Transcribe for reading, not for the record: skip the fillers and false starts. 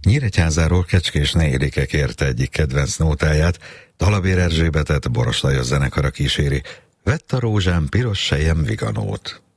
Nyíregyházáról Kecskés Nélike kérte egyik kedvenc nótáját, Talabér Erzsébetet Boros Lajos zenekara kíséri. Vett a rózsám piros sejem viganót.